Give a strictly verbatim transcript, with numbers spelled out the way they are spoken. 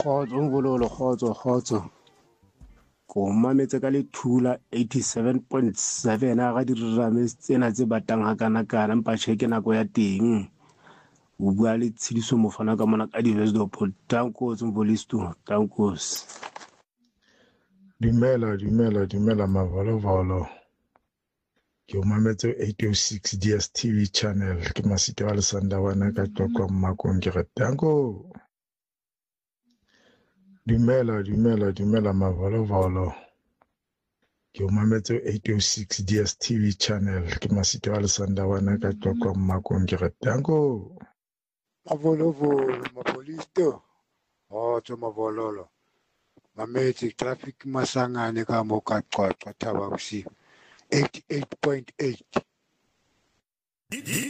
Kgotso Mbololo, kgotso kgotso. Ko mametse ka le thula eighty-seven point seven a ga dirame tsena tse batang ha kana kana empa check nako ya teng. O bua le Tshidiso Mofana ka mona ka Diversdorp. Tankos Mvolisto, tankos. Dumela dumela dumela Mavolovolo. Ke o mametse eight oh six D S T V channel ke Masito wa Lesanda wana ka Qoqwa Mmakong ke re tanko. Dumela dumela dumela Mavolovolo. Ke o mametse eight oh six D S T V channel ke Masito wa Lesanda wana ka Qoqwa Mmakong ke re tanko. Mavolovolo, Mavolisto. Oh, to Mavololo. Mametse traffic masangane ka mo ka Qoqwa Thaba Bosiu. eighty-eight point eight.